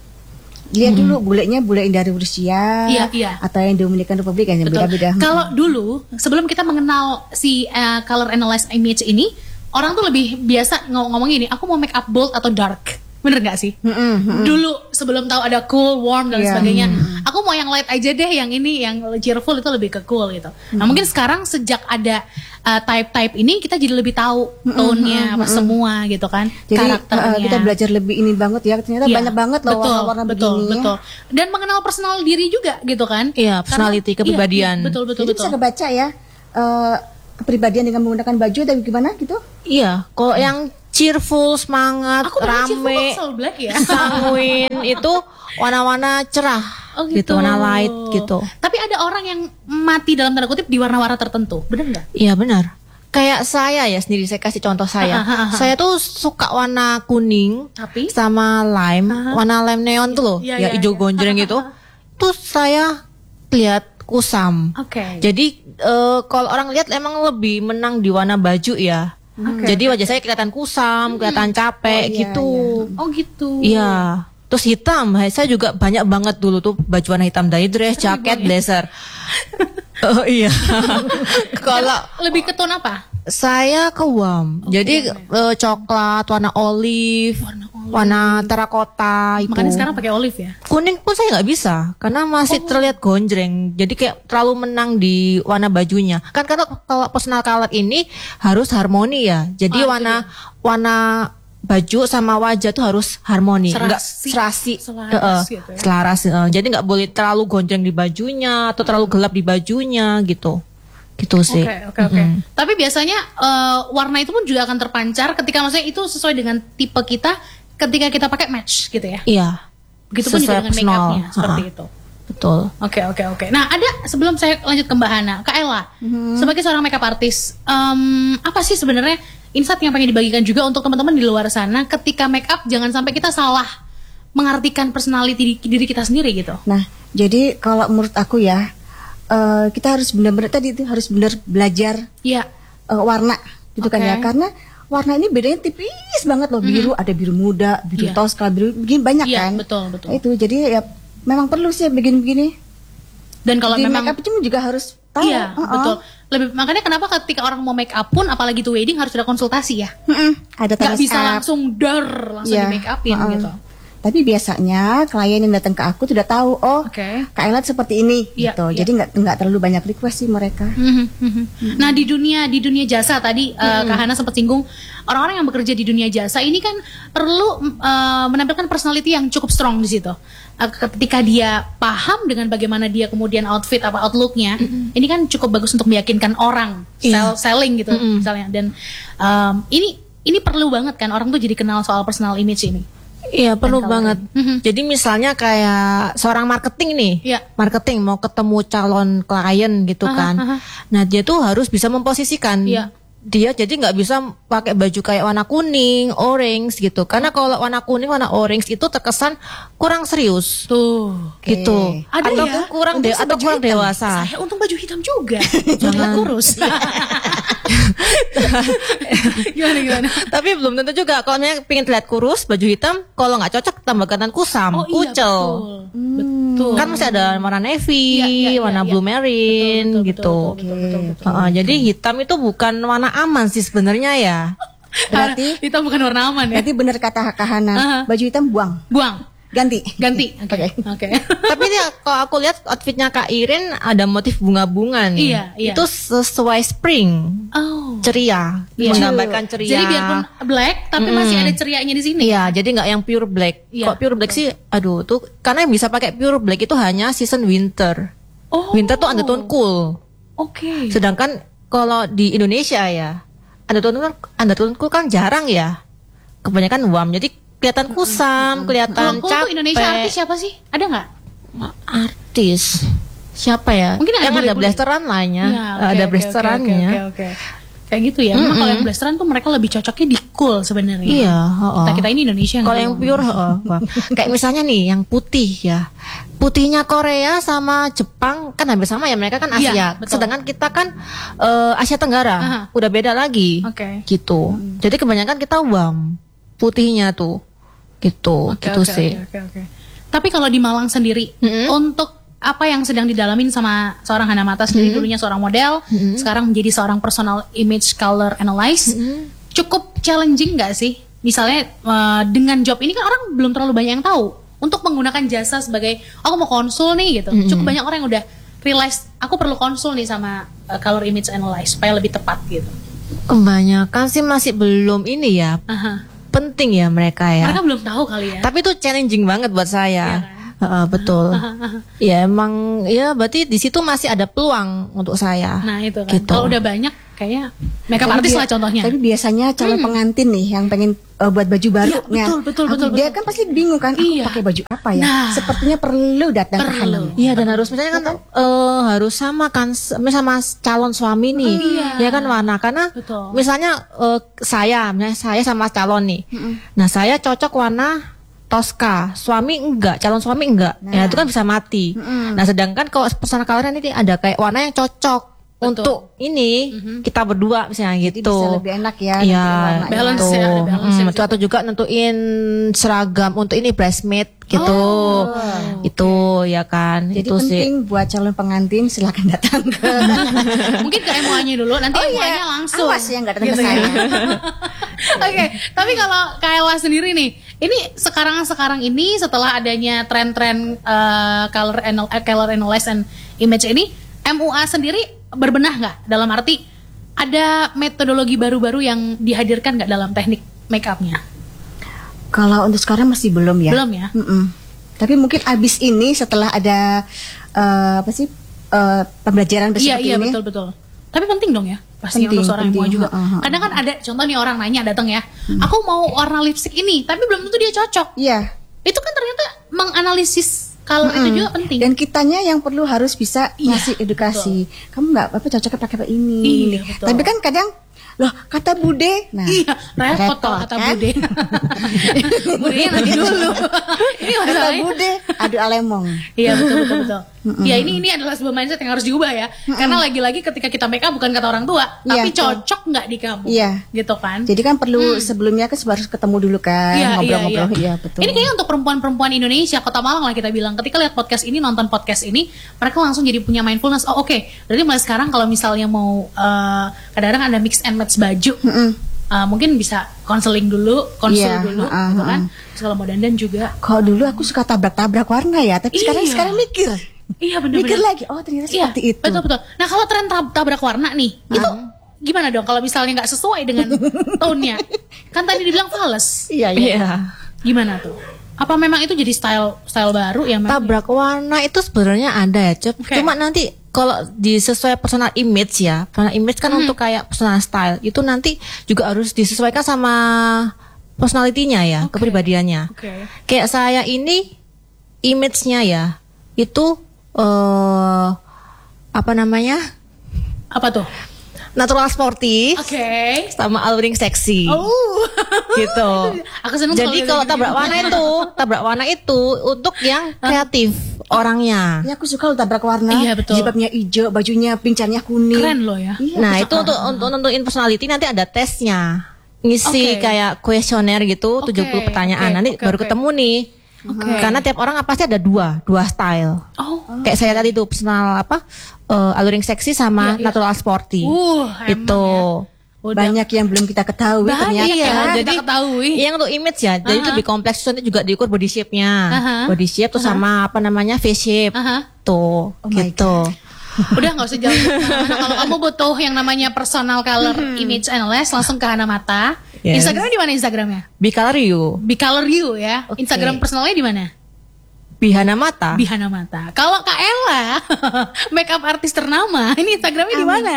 Lihat dulu bulenya bule yang dari Rusia Iya, iya. atau yang Dominican Republic yang Betul. beda-beda. Kalau dulu sebelum kita mengenal si uh, color analyze image ini, orang tuh lebih biasa ngom- ngomong ini, aku mau make up bold atau dark. Bener gak sih? Mm-mm, mm-mm. Dulu sebelum tahu ada cool, warm dan Iya. sebagainya, aku mau yang light aja deh, yang ini yang cheerful itu lebih ke cool gitu. Nah mungkin sekarang sejak ada uh, type-type ini kita jadi lebih tahu tone-nya apa semua gitu kan, Jadi karakternya. eh, kita belajar lebih ini banget ya. Ternyata Iya, banyak banget loh betul, warna-warna betul, begini. betul. Dan mengenal personal diri juga gitu kan? Iya, Karena- personality, iya, kepribadian. iya, betul, betul, Jadi betul. bisa kebaca ya eh, kepribadian dengan menggunakan baju atau gimana gitu. Iya, kalau yang cheerful, semangat, Aku pakai cheerful kok rame, selalu black ya. sanguin itu warna-warna cerah, Oh gitu. warna light gitu. Tapi ada orang yang mati dalam tanda kutip di warna-warna tertentu, bener nggak? Iya benar. Kayak saya ya sendiri, saya kasih contoh saya. Saya tuh suka warna kuning Tapi sama lime, warna lime neon tuh loh, Iya, ya iya, hijau iya. gonjreng gitu. Terus saya lihat kusam. oke. Jadi eh, kalau orang lihat emang lebih menang di warna baju ya. Jadi wajah saya kelihatan kusam, kelihatan capek iya, gitu. Oh gitu. Iya. Terus hitam, saya juga banyak banget dulu tuh baju warna hitam dari dress, jaket, blazer. Oh iya. Kalau Lebih ke tone apa? saya ke warm, jadi eh, coklat, warna olive, Warna olive. warna terakota itu. Makanya sekarang pakai olive ya. Kuning pun saya nggak bisa, karena masih terlihat gonjreng. Jadi kayak terlalu menang di warna bajunya. Kan kalau kalau personal color ini harus harmoni ya. Jadi Oh, itu warna warna baju sama wajah tuh harus harmoni, nggak Serasi. serasi, Selaras Heeh, gitu ya. selaras. Heeh. Jadi nggak boleh terlalu gonjreng di bajunya atau terlalu gelap di bajunya gitu, gitu sih. Oke, oke, oke. Tapi biasanya eh, warna itu pun juga akan terpancar ketika maksudnya itu sesuai dengan tipe kita ketika kita pakai match gitu ya. Iya, Begitupun juga Sesuai dengan make personal. upnya seperti Ha-ha. itu. betul. Oke oke oke. Nah ada sebelum saya lanjut ke Mbak Hana, Kak Ella, sebagai seorang makeup artist, em, apa sih sebenarnya insight yang pengen dibagikan juga untuk teman-teman di luar sana ketika make up jangan sampai kita salah mengartikan personality di- diri kita sendiri gitu. Nah, jadi kalau menurut aku ya, eh, kita harus benar-benar tadi itu harus benar belajar Iya. eh, warna gitu kan Oke. ya, karena warna ini bedanya tipis banget loh, biru ada biru muda, biru Iya. toska, biru begini banyak Iya, kan. betul, betul. Nah, itu jadi ya memang perlu sih begini-begini. Dan kalau Di memang make up itu juga harus tahu. iya Uh-uh. betul. Lebih makanya kenapa ketika orang mau make up pun apalagi tuh wedding harus ada konsultasi ya. Mm-mm, ada Gak terus bisa up. langsung dar langsung Iya, di make upin uh-uh. gitu. Tapi biasanya klien yang datang ke aku sudah tahu, oh, Oke. Kak Ella seperti ini, Iya, gitu. iya. Jadi nggak nggak terlalu banyak request sih mereka. Mhm, mhm. Nah di dunia di dunia jasa tadi uh, Kak Hana sempat singgung orang-orang yang bekerja di dunia jasa ini kan perlu uh, menampilkan personality yang cukup strong di situ. Uh, ketika dia paham dengan bagaimana dia kemudian outfit apa outlooknya, ini kan cukup bagus untuk meyakinkan orang sell, selling gitu misalnya. Dan um, ini ini perlu banget kan orang tuh jadi kenal soal personal image ini. Iya perlu Dan banget. coloring. Jadi misalnya kayak seorang marketing nih, Iya. marketing mau ketemu calon klien gitu Aha, kan. aha. Nah dia tuh harus bisa memposisikan. Iya. Dia jadi nggak bisa pakai baju kayak warna kuning, orange gitu. Karena kalau warna kuning, warna orange itu terkesan kurang serius. Tuh. Gitu. Ada atau ya? kurang Untung de- atau baju kurang hitam. dewasa. Saya untung baju hitam juga. Jangan kurus. Gimana gimana? Tapi belum tentu juga. Kalau misalnya pengen terlihat kurus, baju hitam, kalau nggak cocok tambah kelihatan kusam, Oh iya kucel. betul. Betul. Kan masih ada warna navy, Iya, iya, iya, warna iya. blue marine Betul, betul, gitu. betul, betul, betul, betul. Heeh, jadi hitam itu bukan warna aman sih sebenarnya ya. Berarti Karena hitam bukan warna aman ya. berarti benar kata Kak Hana, Aha. baju hitam buang, Buang, ganti. ganti. Oke. Oke. Oke. Tapi ini kalau aku lihat outfitnya Kak Irin ada motif bunga-bunga nih. Iya, iya. Itu sesuai spring, Oh. ceria, Iya. menggambarkan ceria. Jadi biarpun black tapi masih ada cerianya di sini. Iya, jadi nggak yang pure black. Iya, Kok pure black sih? Aduh, tuh karena yang bisa pakai pure black itu hanya season winter. Oh. Winter tuh undertone cool. Oke. Sedangkan kalau di Indonesia ya, undertone kan undertone cool kan jarang ya. Kebanyakan warm. Jadi kelihatan kusam, kelihatan Kalau capek. tuh Indonesia artis siapa sih? Ada nggak? Artis. Siapa ya? Mungkin ada yang ada bule-bule. blasteran lainnya. Iya, oke, ada oke, blasterannya. Oke, oke, oke. Kayak gitu ya. Memang kalau yang blasteran tuh mereka lebih cocoknya di cool sebenarnya. Iya, heeh. Kita kita ini Indonesia. Kalau nggak yang mau. pure, heeh, wah. Kayak misalnya nih, yang putih ya, putihnya Korea sama Jepang kan hampir sama ya, mereka kan Asia. Iya, betul. Sedangkan kita kan eh, Asia Tenggara, Aha. udah beda lagi, Oke. gitu. Jadi kebanyakan kita warm putihnya tuh, gitu, Oke, gitu oke, sih. oke, oke, oke. Tapi kalau di Malang sendiri, Mm-mm. untuk apa yang sedang didalamin sama seorang Hana Mata sendiri, dulunya seorang model, sekarang menjadi seorang personal image color analyst, cukup challenging nggak sih? Misalnya eh, dengan job ini kan orang belum terlalu banyak yang tahu untuk menggunakan jasa sebagai aku mau konsul nih gitu. Cukup banyak orang yang udah realize aku perlu konsul nih sama eh, color image analyst supaya lebih tepat gitu. Kebanyakan sih masih belum ini ya, Aha. penting ya mereka ya. Mereka belum tahu kali ya. Tapi itu challenging banget buat saya. Iya kan? Heeh, betul. Ya emang ya berarti di situ masih ada peluang untuk saya. Nah itu kan. Gitu. Kalau udah banyak kayaknya makeup Tapi artist dia- lah contohnya. Tapi biasanya calon pengantin nih yang pengen uh, buat baju baru. Iya, betul, betul, Aku- betul, Dia betul. kan pasti bingung kan, aku Iya. pakai baju apa ya? Nah. Sepertinya perlu datang ke Perlu. Hana. Iya dan harus misalnya kan eh, harus sama kan s- misalnya sama calon suami nih, Iya. ya kan warna karena Betul. misalnya eh, saya, misalnya saya sama calon nih, nah saya cocok warna Tosca, suami enggak, calon suami enggak, ya itu kan bisa mati. Nah sedangkan kalau personal color ini ada kayak warna yang cocok untuk ini kita berdua misalnya Jadi gitu. bisa lebih enak ya. Iya, nanti warnanya. Balance gitu. ya, ada balance Mm, ya. itu atau juga nentuin seragam untuk ini bridesmaid gitu. Itu ya kan. Jadi itu sih. penting buat calon pengantin silakan datang ke. Mungkin ke M U A-nya dulu, nanti Oh M U A-nya iya, langsung. awas ya nggak datang ke Gitu ya. saya. Oke, tapi kalau Kayla sendiri nih, ini sekarang-sekarang ini setelah adanya tren-tren uh, color anal uh, color analysis and image ini, M U A sendiri berbenah nggak? Dalam arti ada metodologi baru-baru yang dihadirkan nggak dalam teknik make up-nya? Kalau untuk sekarang masih belum ya. Belum ya? Mm-mm. Tapi mungkin abis ini setelah ada eh, apa sih eh, pembelajaran Iya, seperti iya ini. betul-betul. Tapi penting dong ya, pasti Penting, untuk seorang M U A penting. juga. Ha, ha, ha. Kadang kan ada contoh nih orang nanya datang ya, aku mau warna lipstick ini, tapi belum tentu dia cocok. Iya. Itu kan ternyata menganalisis color itu juga penting. Dan kitanya yang perlu harus bisa Iya, ngasih edukasi. Kamu nggak apa cocoknya pakai apa ini. Iya, ini. betul. Tapi kan kadang Loh, kata bude. Nah, Iya, repot kalau kata kan? bude. Budenya nanti dulu. Ini Kata masalahnya. bude, adu alemong. Iya betul betul betul. Ya ini ini adalah sebuah mindset yang harus diubah ya. Karena lagi-lagi ketika kita make up bukan kata orang tua, Iya, tapi betul. cocok nggak di kamu. Iya. Gitu kan? Jadi kan perlu sebelumnya kan harus ketemu dulu kan, Iya, ngobrol-ngobrol. iya, iya. Iya, betul. Ini kayaknya untuk perempuan-perempuan Indonesia, Kota Malang lah kita bilang. Ketika lihat podcast ini, nonton podcast ini, mereka langsung jadi punya mindfulness. Oh oke, berarti mulai sekarang kalau misalnya mau uh, kadang-kadang ada mix and match baju, uh, mungkin bisa konseling dulu, konsul Iya, dulu, uh, gitu uh, kan. Terus kalau mau dandan juga. Kalau dulu aku suka tabrak-tabrak warna ya, tapi sekarang Iya. sekarang mikir. Iya benar-benar. Mikir lagi, oh ternyata Iya, seperti itu. betul betul. Nah kalau tren tab- tabrak warna nih, itu gimana dong? Kalau misalnya nggak sesuai dengan tone-nya, kan tadi dibilang fals. Iya, iya. Iya. Gimana tuh? Apa memang itu jadi style style baru yang memang? Tabrak warna itu sebenarnya ada ya, Cep. Oke. Cuma nanti kalau disesuai personal image ya, personal image kan untuk kayak personal style itu nanti juga harus disesuaikan sama personalitinya ya, Oke. kepribadiannya. Oke. Kayak saya ini image-nya ya itu eh apa namanya? Apa tuh? Natural sporty Oke. sama alluring seksi. Oh. Gitu. Aku seneng Jadi kalau tabrak warna itu, tabrak warna itu untuk yang kreatif orangnya. Ya aku suka lo tabrak warna. Iya, betul. Jilbabnya hijau, bajunya pincannya kuning. Keren loh ya. Iya, Nah aku itu suka. untuk untuk nentuin personality nanti ada tesnya, ngisi Oke. kayak kuesioner gitu, Oke, tujuh puluh pertanyaan. oke, Nanti oke, baru oke. ketemu nih. Oke. Karena tiap orang pasti ada dua, dua style. Oh. Kayak saya tadi tuh personal apa, eh, alluring seksi sama Iya, iya. natural sporty. Uh, Itu. Udah. Banyak yang belum kita ketahui Banyak ternyata. ya. Iya, kita jadi ketahui. yang untuk image ya, jadi Aha. lebih kompleks nanti juga diukur body shape-nya, Aha. body shape tuh sama apa namanya face shape, Aha. tuh, Oh my gitu. Udah nggak usah jauh kemana-mana. Kalau kamu butuh yang namanya personal color image analyst, langsung ke Hana Mata. Yes. Instagramnya di mana Instagramnya? Bicolor you, Be Color You ya. Oke. Instagram personalnya di mana? Bihana Mata. Di Hana Mata. Kalau Kak Ella, makeup artis ternama, ini Instagramnya di mana?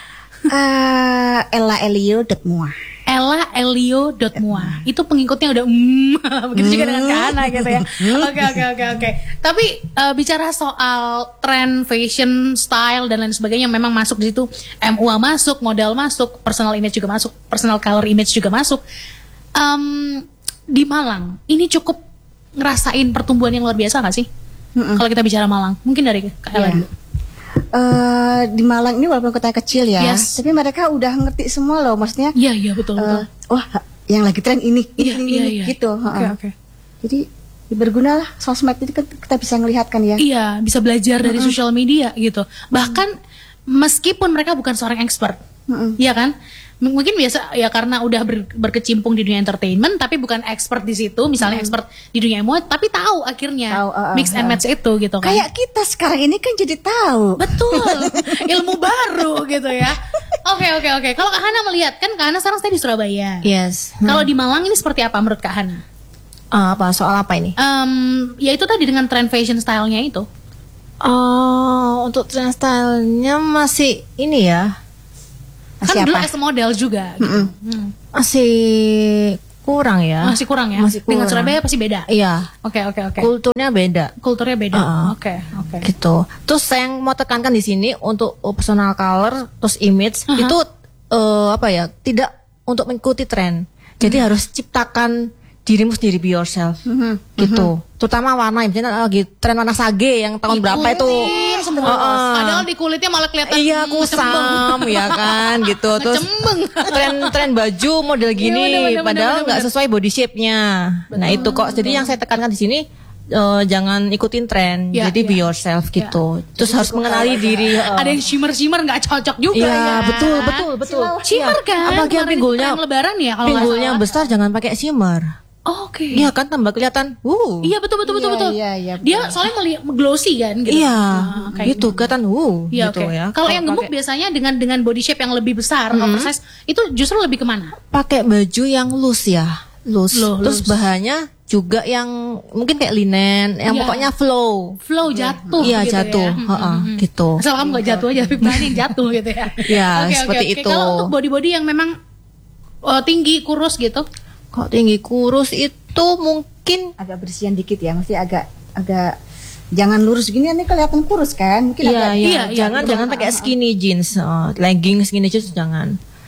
Eh, Ella Elio dot mua. Ella Elio dot mua. Itu pengikutnya udah mm, begitu juga dengan Kak Hana gitu ya. Oke oke oke oke. Tapi eh, bicara soal tren fashion, style dan lain sebagainya memang masuk di situ. M U A masuk, model masuk, personal image juga masuk, personal color image juga masuk. Em, di Malang ini cukup ngerasain pertumbuhan yang luar biasa gak sih? Kalau kita bicara Malang, mungkin dari Kak Ella Iya. dulu. Eh, di Malang ini walaupun kota kecil ya, Yes. tapi mereka udah ngerti semua loh, maksudnya. Iya iya betul betul. eh, wah, yang lagi tren ini, ini, Iya ini, iya ini, iya. gitu. Oke heeh. oke. Jadi ya bergunalah sosmed itu kan kita bisa ngelihat kan ya. Iya, bisa belajar dari sosial media gitu. Bahkan meskipun mereka bukan seorang expert, iya kan? M- Mungkin biasa ya karena udah ber- berkecimpung di dunia entertainment, tapi bukan expert di situ. Misalnya expert di dunia emo, tapi tahu akhirnya Tahu, uh, uh, mix and uh. match itu gitu kan? Kayak kita sekarang ini kan jadi tahu. Betul, ilmu baru gitu ya. Oke oke oke. Kalau Kak Hana melihat kan Kak Hana sekarang stay di Surabaya. Yes. Kalau di Malang ini seperti apa menurut Kak Hana? Eh, apa soal apa ini? Em, ya itu tadi dengan trend fashion stylenya itu. Oh, untuk trend stylenya masih ini ya, Kan Masih dulu apa? as a model juga. Gitu. Hmm. masih kurang ya. Masih kurang ya. Masih Dengan kurang. Surabaya pasti beda. Iya. Oke oke oke. Kulturnya beda. Kulturnya beda. Uh-uh. Oke oke. Gitu. Terus saya yang mau tekankan di sini untuk personal color terus image Aha. itu eh, apa ya? Tidak untuk mengikuti tren. Jadi harus ciptakan dirimu sendiri, be yourself. Gitu. Terutama warna, misalnya lagi tren warna sage yang tahun berapa itu. Ikutin terus. Heeh. Padahal di kulitnya malah kelihatan Iya, mm, kusam ya kan gitu. Terus Ngecembeng. tren-tren baju model gini Iya, bener, bener, padahal bener, nggak bener. sesuai body shape-nya. Nah, itu kok. Jadi yang saya tekankan di sini eh, jangan ikutin tren. Iya, Jadi be iya. yourself gitu. Terus harus mengenali diri. eh. Ada yang shimmer-shimmer nggak cocok juga Iya, ya. betul, betul, betul. Shimmer Iya. kan. Apalagi yang Kemarin pinggulnya tren lebaran ya kalau nggak pinggulnya salah. besar jangan pakai shimmer. Oh, Oke. Iya kan tambah kelihatan. Uh. Iya betul betul betul Iya, betul. iya, iya, Dia betul. soalnya meli- glossy kan gitu. Iya, Ah, kayak gitu kelihatan uh Iya gitu oke. ya. Kalau yang gemuk pakai- biasanya dengan dengan body shape yang lebih besar, Hmm. oversize, itu justru lebih kemana? pakai baju yang loose ya, loose. Loh, Terus loose. bahannya juga yang mungkin kayak linen, yang Iya. pokoknya flow. Flow jatuh Iya gitu jatuh, ya. Hmm, heeh, hmm, hmm. gitu. Asal kamu gak jatuh aja, tapi berani yang jatuh gitu ya. Iya, Oke, seperti oke, oke. itu. Kalau untuk body-body yang memang uh, tinggi, kurus gitu. Kok tinggi kurus itu mungkin Agak bersihan dikit ya, mesti agak agak jangan lurus gini nanti kelihatan kurus kan? Mungkin iya, agak iya, iya, jangan iya, jangan iya. pakai skinny jeans, eh, legging skinny jeans jangan.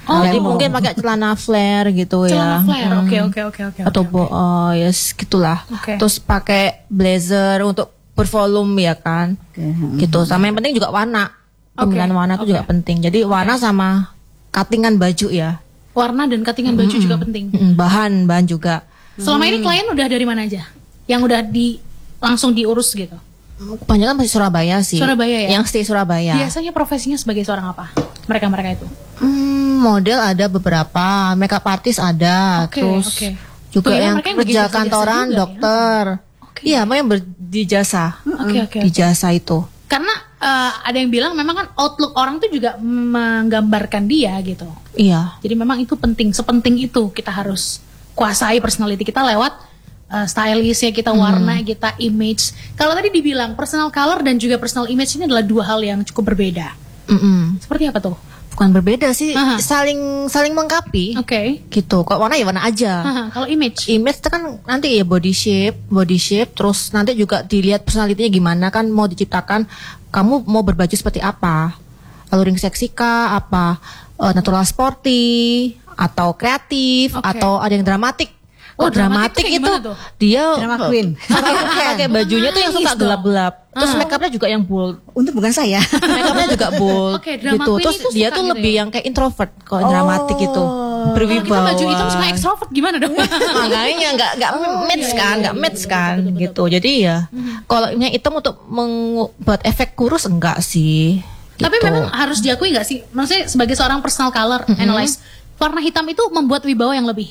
Oh. Jadi mungkin pakai celana flare gitu Celana ya. flare, Hmm. oke oke oke oke. Atau oke, bo- oke. oh, yes gitulah. Oke. Terus pakai blazer untuk bervolume ya kan. Gitu. Sama yang penting juga warna. Pemilihan Oke, warna itu oke. juga penting. Jadi warna sama cuttingan baju ya. Warna dan cuttingan baju juga penting. Mm, Bahan bahan juga. Selama ini klien udah dari mana aja? Yang udah di langsung diurus gitu. Kebanyakan masih Surabaya sih. Surabaya ya? Yang stay Surabaya. Biasanya profesinya sebagai seorang apa? Mereka-mereka itu. Hmm, model ada beberapa, makeup artist ada, Oke, terus oke. juga Oh, ya, yang mereka yang kerja berjasa-jasa kantoran, juga ya? dokter. Oke. Iya, mau yang ber- di jasa, Oke oke. di jasa itu. Karena eh, ada yang bilang memang kan outlook orang tuh juga menggambarkan dia gitu. Iya. Jadi memang itu penting, sepenting itu kita harus kuasai personality kita lewat uh, stylistnya kita, warna kita, image. Kalau tadi dibilang personal color dan juga personal image ini adalah dua hal yang cukup berbeda. Mm-mm. Seperti apa tuh? Bukan berbeda sih, Aha. saling saling melengkapi. Oke. Gitu. Kok warna ya warna aja. Haha, Kalau image, Image itu kan nanti ya body shape, body shape, terus nanti juga dilihat personalitinya gimana kan mau diciptakan. Kamu mau berbaju seperti apa? Alluring seksi kah? Apa eh, natural sporty? Atau kreatif? Oke. Atau ada yang dramatik? Oh, Kok dramatik dramatik tuh kayak itu gimana tuh? dia Drama queen. pakai bajunya tuh yang suka Nangis dong. gelap-gelap. Terus Ah. makeupnya juga yang bold. Untuk bukan saya. Makeupnya juga bold Oke, drama gitu. queen Terus itu dia suka tuh gitu lebih ya? yang kayak introvert kalau dramatik itu. kalau kita Berwibawa. baju hitam suka ekstrovert gimana dong? Makanya nggak nggak match iya, kan, iya, nggak iya, match betul, kan betul, betul, gitu. Jadi ya kalau yang hitam untuk membuat efek kurus enggak sih. Tapi gitu. memang harus diakui nggak sih? Maksudnya sebagai seorang personal color analyst, warna hitam itu membuat wibawa yang lebih.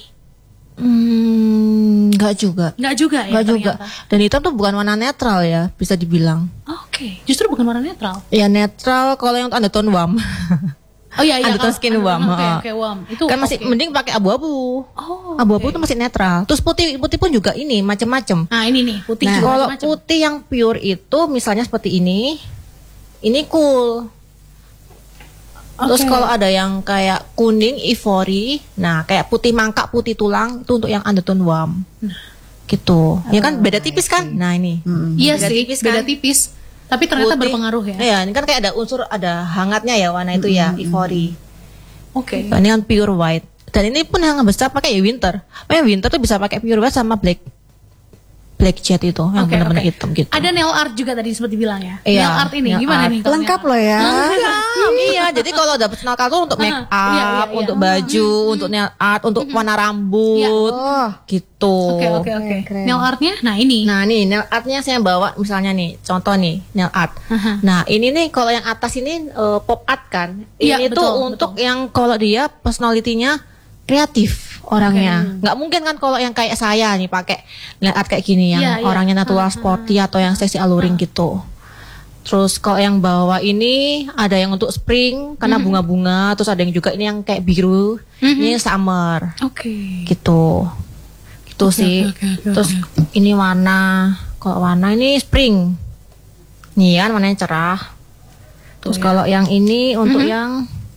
Hmm, nggak juga. Nggak juga ya? Nggak juga. ternyata? Dan hitam tuh bukan warna netral ya, bisa dibilang. Oke, justru bukan warna netral. Ya netral kalau yang undertone warm. Oh iya iya. Undertone kalau- skin warm. Oke ha. oke warm. Itu Kan masih oke. mending pakai abu-abu. Oh, Abu-abu oke. tuh masih netral. Terus putih putih pun juga ini macam-macam. Nah ini nih putih Nah, juga Kalau macam-macam. putih yang pure itu misalnya seperti ini, ini cool. Terus Oke. kalau ada yang kayak kuning ivory, nah kayak putih mangkak, putih tulang itu untuk yang undertone warm. Gitu. Ya kan beda tipis kan? Nah ini. Iya Beda sih, tipis beda kan? tipis. Tapi ternyata Putih. berpengaruh ya. Iya, ini kan kayak ada unsur ada hangatnya ya warna itu ya, ivory. Oke. Nah, ini kan pure white. Dan ini pun yang besar pakai ya winter. Oh, yang winter tuh bisa pakai pure white sama black black jet itu yang Oke, benar-benar oke. hitam gitu. Ada nail art juga tadi sempat dibilang ya. Iya, Nail art ini nail gimana art. nih? kalau Lengkap nail loh art? ya. Lengkap, iya. Jadi kalau ada personal color untuk make up, iya, iya, iya. untuk baju, untuk nail art, untuk warna rambut, Oh. gitu. Oke oke oke. keren. Nail artnya, nah ini. Nah nih nail artnya saya bawa misalnya nih, contoh nih nail art. Aha. Nah ini nih kalau yang atas ini eh, pop art kan. Iya, Ini betul, tuh untuk yang kalau dia personalitinya kreatif orangnya. Nggak mungkin kan kalau yang kayak saya nih pakai nail art kayak gini yang Iya, iya. orangnya natural sporty atau yang seksi alluring gitu. Terus kalau yang bawah ini ada yang untuk spring karena Mm-hmm. bunga-bunga, terus ada yang juga ini yang kayak biru, ini summer Oke. gitu. Gitu sih. oke, oke, Terus ini warna, kalau warna ini spring. Nih kan warnanya cerah. Terus ya. kalau yang ini untuk Mm-hmm. yang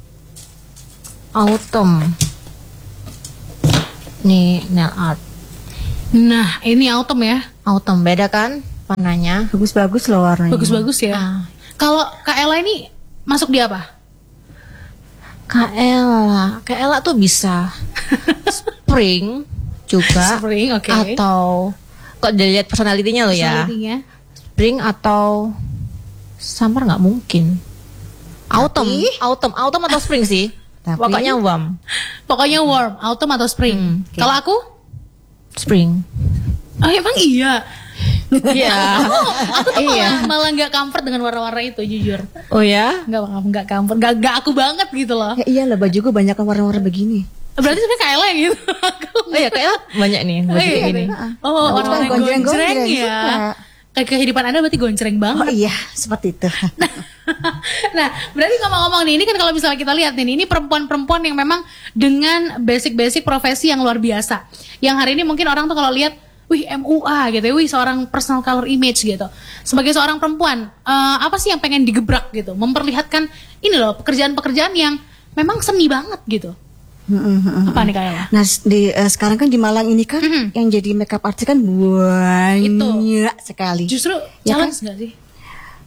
autumn. Nih nail art. Nah ini autumn ya. Autumn beda kan warnanya? Bagus-bagus loh warnanya. Bagus-bagus ya. Ah. Kalau Kak Ella ini masuk di apa? Kak Ella, Kak Ella tuh bisa spring juga Spring, oke. atau kok dilihat personalitinya lo ya. Personality-nya. Spring atau summer nggak mungkin. Autumn, autumn, autumn atau spring sih. Tapi- Pokoknya warm, Pokoknya warm, autumn atau spring. Hmm, oke. Kalau aku? spring. Oh emang iya. Iya. Aku tuh Iya. malah malah nggak comfort dengan warna-warna itu jujur. Oh ya? Nggak nggak comfort, nggak nggak aku banget gitu loh. Ya iyalah bajuku banyak warna-warna begini. Berarti sebenarnya Kak Ella yang gitu. Aku. Oh ya, kayak banyak nih baju Oh, iya, kayak gini. Oh, Aku warna kan gonjreng, gonjreng-gonjreng, ya. suka. Kayak kehidupan Anda berarti gonjreng banget. Oh iya, seperti itu. Nah, berarti ngomong-ngomong nih, ini kan kalau misalnya kita lihat nih, ini perempuan-perempuan yang memang dengan basic-basic profesi yang luar biasa. Yang hari ini mungkin orang tuh kalau lihat, wih M U A gitu ya, wih seorang personal color image gitu. Sebagai seorang perempuan, eh, apa sih yang pengen digebrak gitu? Memperlihatkan ini loh, pekerjaan-pekerjaan yang memang seni banget gitu. Apa nih Kak Ella? Nah, di eh, sekarang kan di Malang ini kan Mhm. yang jadi makeup artist kan banyak sekali. Justru Ya kan? challenge nggak sih?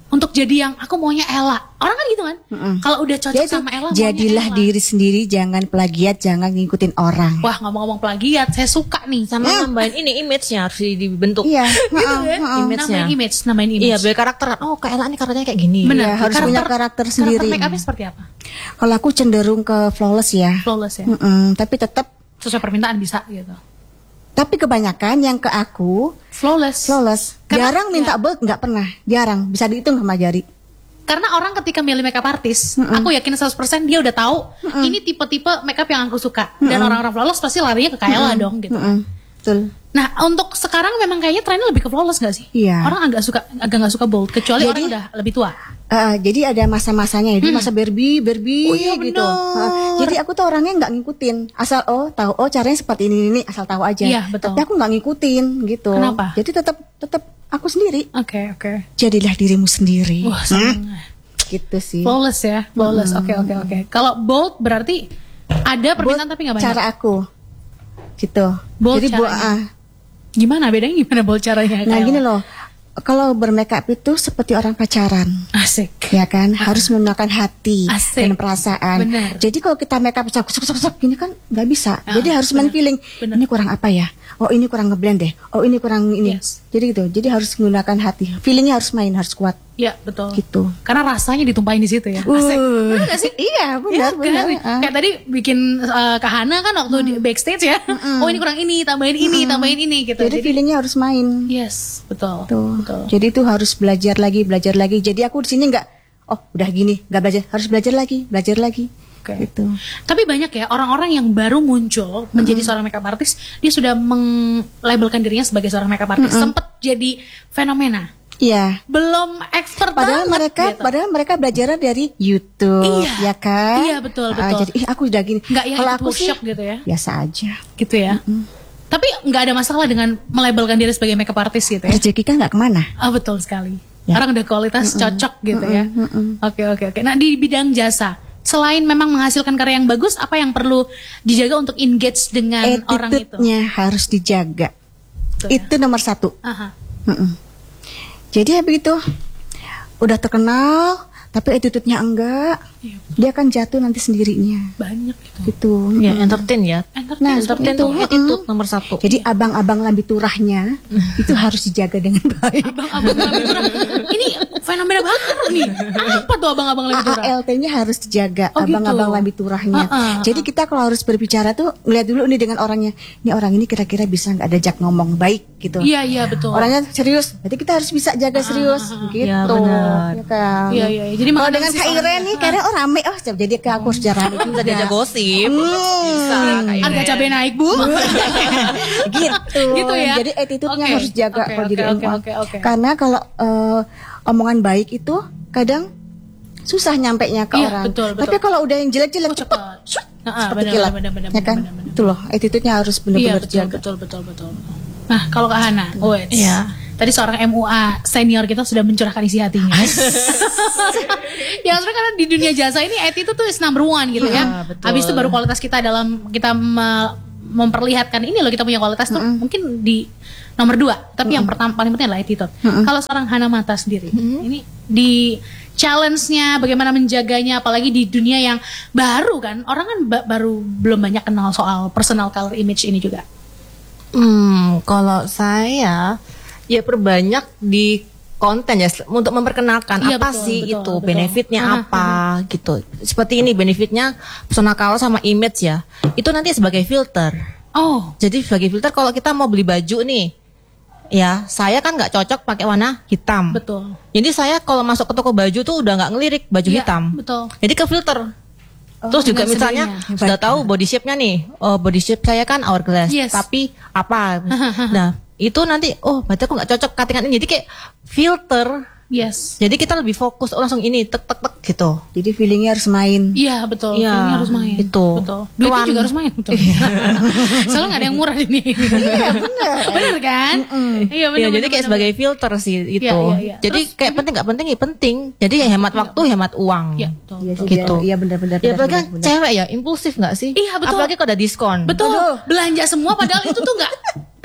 untuk jadi yang aku maunya Ella. Orang kan gitu kan. Kalau udah cocok Jadi sama Ella, jadilah maunya Ella. diri sendiri, jangan plagiat, jangan ngikutin orang. Wah, ngomong-ngomong plagiat, saya suka nih Sama nambahin ini image-nya harus dibentuk. Iya, gitu heeh, kan. heeh. Image-nya. Nambahin image, nambahin image. Iya, biar karakter. Oh, Kak Ella nih karakternya kayak gini. Benar. Iya, harus punya karakter sendiri. Karakter make up-nya seperti apa? Kalau aku cenderung ke flawless ya. Flawless ya. Mm-mm, tapi tetap, Sesuai permintaan bisa gitu. tapi kebanyakan yang ke aku Flawless. flawless. Karena- Jarang minta ya. bold, nggak pernah. Jarang, bisa dihitung sama jari. Karena orang ketika milih makeup artist, aku yakin seratus persen dia udah tahu ini tipe-tipe makeup yang aku suka. Dan orang-orang flawless pasti larinya ke Kayla dong gitu. Mm-mm, betul. Nah, untuk sekarang memang kayaknya trennya lebih ke flawless gak sih? Iya. Orang agak suka agak nggak suka bold, kecuali Jadi- orang udah lebih tua. Uh, jadi ada masa-masanya, jadi masa Barbie, Barbie Oh iya, gitu. bener. Uh, jadi aku tuh orangnya nggak ngikutin, asal oh tahu oh caranya seperti ini ini asal tahu aja. Iya, betul. Tapi aku nggak ngikutin gitu. Kenapa? Jadi tetap tetap aku sendiri. Oke, oke. Jadilah dirimu sendiri. Wah, seneng. Gitu sih. Flawless ya, flawless. Oke, oke, oke. Kalau bold berarti ada permintaan Bold tapi nggak banyak. Cara aku, gitu. Bold jadi bu- caranya. ah. Gimana bedanya gimana bold caranya? Nah Kayla? gini loh, kalau bermakeup itu seperti orang pacaran. Asik. Ya kan, harus menggunakan hati Asik. dan perasaan. Benar. Jadi kalau kita makeup sok sok sok sok gini kan nggak bisa. Ah, Jadi harus main benar. feeling. Benar. Ini kurang apa ya? Oh ini kurang ngeblend deh. Oh ini kurang ini. Yes. Jadi gitu. Jadi harus menggunakan hati. Feelingnya harus main, harus kuat. Ya, betul. Gitu. Karena rasanya ditumpahin di situ ya. Asik. Uh, Benar gak sih? Iya benar Iya benar. kan? Ah. Kayak tadi bikin uh, Kak Hana kan waktu di backstage ya. Oh ini kurang ini, tambahin ini, tambahin ini gitu. Jadi feelingnya harus main. yes, betul. Tuh. Betul. Jadi itu harus belajar lagi, belajar lagi. Jadi aku di sini nggak, oh udah gini, nggak belajar, harus belajar lagi, belajar lagi. Oke. Gitu. Tapi banyak ya orang-orang yang baru muncul menjadi seorang makeup artist, dia sudah melabelkan dirinya sebagai seorang makeup artist. Sempet jadi fenomena. Iya. Belum expert Padahal banget mereka, gitu. padahal mereka belajarnya dari YouTube, Iya. ya kan? Iya, betul, Ah, betul. jadi ih, aku udah gini. Nggak yang Kalau ikut aku sih workshop gitu ya. biasa aja. Gitu ya. Tapi nggak ada masalah dengan melabelkan diri sebagai makeup artist gitu ya. Rezeki kan nggak kemana. Ah betul sekali. Ya. Orang udah kualitas cocok gitu ya. Oke oke oke. Nah di bidang jasa, selain memang menghasilkan karya yang bagus, apa yang perlu dijaga untuk engage dengan orang itu? Attitude-nya harus dijaga. Betul ya? Itu nomor satu. Aha. Mm-mm. Jadi ya begitu, udah terkenal, tapi attitude-nya enggak, Iya, dia akan jatuh nanti sendirinya. banyak gitu. Gitu. Ya, entertain ya. Entertain Nah, seperti Entertain itu. tuh attitude nomor satu. Jadi abang-abang lambi turahnya itu harus dijaga dengan baik. Abang-abang lebih turun. Ini fenomena banget nih. Apa tuh abang-abang lebih turun? A A L T-nya harus dijaga, Oh, gitu. abang-abang lambi turahnya. Ah, ah, Jadi kita kalau harus berbicara tuh ngeliat dulu nih dengan orangnya. Ini orang ini kira-kira bisa nggak diajak ngomong baik gitu. Iya iya betul. Orangnya serius, jadi kita harus bisa jaga serius gitu. Ya, benar. Ya kan? Iya iya. iya. Jadi Kalau menganalisis dengan Kak orangnya. Iren nih, karena oh rame, oh jadi ke aku harus jarang Bisa diajak gosip. Bisa kayak Harga cabai naik bu. gitu. Gitu ya? Jadi attitude-nya Oke, harus jaga oke, kalau oke, jadi oke, orang. oke, oke. Karena kalau eh, omongan baik itu kadang susah nyampe nya ke Iya, orang. betul, betul. Tapi kalau udah yang jelek-jelek Oh, cepet, cepat. shut, Ah, seperti benar, kilat. benar, benar, ya kan? benar, benar. Itu loh, attitude-nya harus Iya benar-benar betul, dijaga. betul betul betul Nah kalau Kak Hana, wait. Iya. Tadi seorang M U A senior kita sudah mencurahkan isi hatinya. Ya sebenarnya karena di dunia jasa ini attitude tuh is number one gitu ya. Iya, betul. Habis itu baru kualitas kita dalam kita me- memperlihatkan ini loh kita punya kualitas tuh mungkin di nomor dua. Tapi yang pertama paling penting adalah attitude. Kalau seorang Hana Mata sendiri, ini di challenge-nya bagaimana menjaganya, apalagi di dunia yang baru kan, orang kan ba- baru belum banyak kenal soal personal color image ini juga. Hmm, kalau saya ya perbanyak di konten ya untuk memperkenalkan Iya, apa betul, sih betul, itu betul. benefitnya Aha, apa gitu. Seperti ini benefitnya personal color sama image ya. Itu nanti sebagai filter. Oh, Jadi sebagai filter kalau kita mau beli baju nih, ya saya kan nggak cocok pakai warna hitam. betul. Jadi saya kalau masuk ke toko baju tuh udah nggak ngelirik baju Iya, hitam. betul. Jadi ke filter. Terus juga dengan misalnya sendirinya. sudah tahu body shape-nya nih. Oh, body shape saya kan hourglass, Yes. tapi apa? Nah, itu nanti oh, berarti aku nggak cocok cuttingan ini. Jadi kayak filter. Yes. Jadi kita lebih fokus oh, langsung ini tek tek tek gitu. Jadi feelingnya harus main. Iya betul. Iya, Filmnya harus main. itu. Betul. Duitnya Tuan. juga harus main. Betul. Soalnya nggak ada yang murah di sini. Iya benar. Bener kan? Iya benar. Iya, jadi kayak sebagai filter sih itu. Iya, iya, iya. Jadi Terus- kayak penting nggak penting ya penting. Jadi ya hemat waktu, hemat uang. Iya betul. Iya sih, Gitu. Iya benar-benar. Ya benar, apalagi kan benar, benar. cewek ya impulsif nggak sih? Iya, betul. Apalagi kalau ada diskon. Betul. Belanja semua padahal itu tuh nggak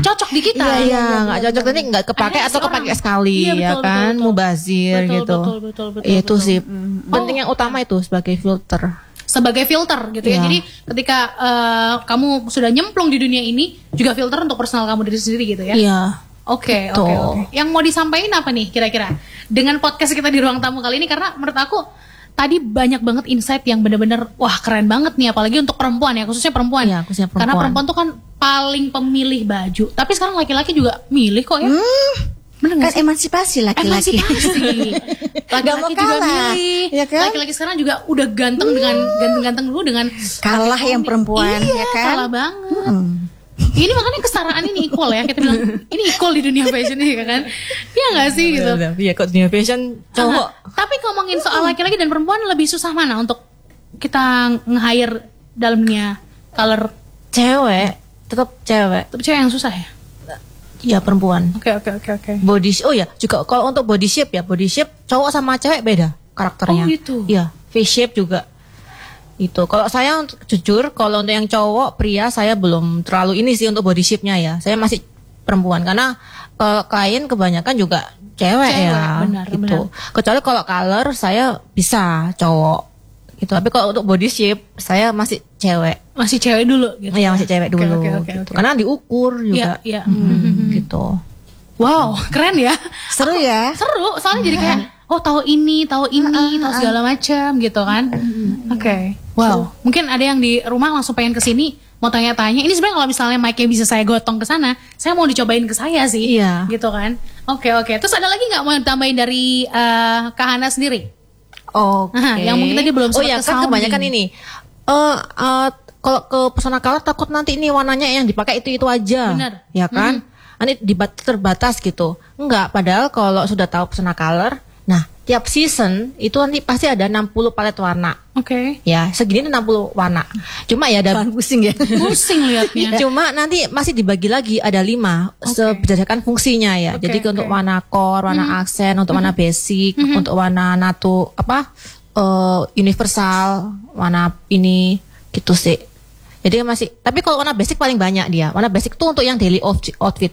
cocok di kita. Iya, iya, nggak cocok nanti nggak kepake Ada atau seorang- kepake sekali Iya, betul, ya kan, betul, betul. mubazir Betul, gitu. betul, betul, betul, Itu betul. sih penting yang utama itu sebagai filter. Sebagai filter gitu ya. Iya. Jadi ketika eh, kamu sudah nyemplung di dunia ini, juga filter untuk personal kamu diri sendiri gitu ya. Iya. Oke, Betul. oke, oke. Yang mau disampaikan apa nih kira-kira dengan podcast kita di ruang tamu kali ini? Karena menurut aku tadi banyak banget insight yang bener-bener wah keren banget nih, apalagi untuk perempuan ya, khususnya perempuan. Iya, khususnya perempuan. Karena perempuan tuh kan paling pemilih baju. Tapi sekarang laki-laki juga milih kok ya. Bener Kan nggak sih? emansipasi laki-laki. Emansipasi. Nggak mau Laki-laki juga kalah, milih. ya kan? Laki-laki sekarang juga udah ganteng dengan ganteng-ganteng dulu dengan Kalah yang perempuan, iya, ya kan? kalah banget. Ini makanya kesetaraan ini equal ya. Kita bilang ini equal di dunia fashion ya kan? Iya nggak sih gitu. Iya, kok dunia fashion cowok. Aha. Tapi ngomongin soal laki-laki dan perempuan, lebih susah mana untuk kita nge-hire dalam dunia color? Cewek, tetap cewek. Tapi cewek yang susah ya? Iya, perempuan. Oke oke oke oke. Body sh- oh ya, juga kalau untuk body shape ya, body shape cowok sama cewek beda karakternya. Oh, gitu. Iya, face shape juga. Itu. Kalau saya untuk- jujur, kalau untuk yang cowok pria saya belum terlalu ini sih untuk body shape-nya ya. Saya masih perempuan karena kalau kain kebanyakan juga cewek, Cewek, ya. benar, gitu. Kecuali kalau color saya bisa cowok. Gitu. Tapi kalau untuk body shape saya masih cewek. Masih cewek dulu gitu. Iya, masih cewek Oke, dulu. oke, oke, gitu. oke. Karena diukur juga. Iya, iya. Hmm, gitu. Wow, keren ya. Seru ya? Seru, soalnya jadi kayak oh tahu ini, tahu ini, tahu segala macam gitu kan. Oke. Wow. Mungkin ada yang di rumah langsung pengen kesini mau tanya-tanya. Ini sebenarnya kalau misalnya mic-nya bisa saya gotong ke sana, saya mau dicobain ke saya sih. Iya. Gitu kan. Oke, oke. Terus ada lagi nggak mau tambahin dari eh, Kak Hana sendiri? Oke. Aha, yang mungkin tadi belum Oh sempat ya, ke kan sounding. kebanyakan ini. Eh eh, kalau ke personal color takut nanti ini warnanya yang dipakai itu itu aja. Bener. Ya kan? Nanti dibat terbatas gitu. Enggak, padahal kalau sudah tahu personal color, nah tiap season itu nanti pasti ada enam puluh palet warna. Oke. Ya, segini enam puluh warna. Cuma ya ada Bahan pusing ya. Pusing liatnya. Cuma nanti masih dibagi lagi ada lima se- berdasarkan fungsinya ya. Oke, Jadi oke. untuk warna core, warna aksen, untuk warna basic, untuk warna natu apa eh, universal, warna ini gitu sih. Jadi masih. Tapi kalau warna basic paling banyak dia. Warna basic tuh untuk yang daily outfit outfit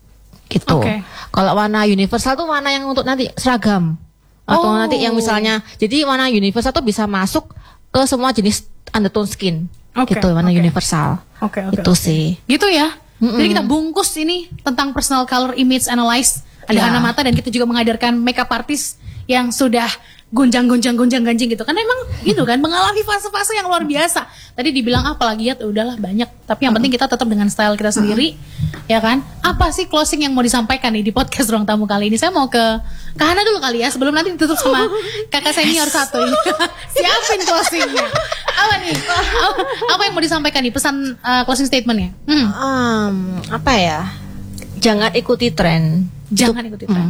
gitu. Oke. Kalau warna universal tuh warna yang untuk nanti seragam atau Oh. nanti yang misalnya. Jadi warna universal tuh bisa masuk ke semua jenis undertone skin. Oke, Gitu warna oke. universal. Oke, oke, Itu oke. sih. Gitu ya. Jadi kita bungkus ini tentang personal color image analyze. Ada Ya. Hana Mata dan kita juga menghadirkan makeup artist yang sudah gonjang-gonjang-gonjang-ganjing gitu. Karena emang gitu kan mengalami fase-fase yang luar biasa. Tadi dibilang apa lagi ya udahlah banyak. Tapi yang penting kita tetap dengan style kita sendiri. Ya kan? Apa sih closing yang mau disampaikan nih di podcast Ruang Tamu kali ini? Saya mau ke Kak Hana dulu kali ya sebelum nanti ditutup sama kakak senior satu ini. Siapin closingnya. Apa nih? Apa, apa yang mau disampaikan nih pesan uh, closing statementnya? Hmm. Um, apa ya? Jangan ikuti tren. Jangan ikuti tren.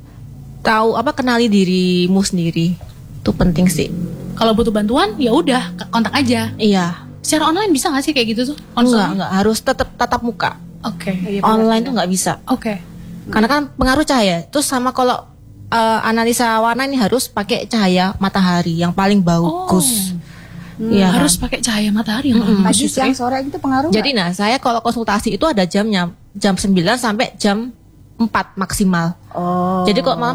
Tahu apa kenali dirimu sendiri. Itu penting sih. Kalau butuh bantuan ya udah kontak aja. Iya. Secara online bisa nggak sih kayak gitu tuh? Enggak, Konsulnya? enggak harus tetap tatap muka. Oke. Online tuh nggak bisa. Oke. Karena kan pengaruh cahaya. Terus sama kalau uh, analisa warna ini harus pakai cahaya matahari yang paling bagus. Iya. Hmm, Harus pakai cahaya matahari yang bagus. Pagi, siang, sore gitu pengaruh Jadi nah, saya kalau konsultasi itu ada jamnya, jam sembilan sampai jam empat maksimal. Oh. Jadi kalau malam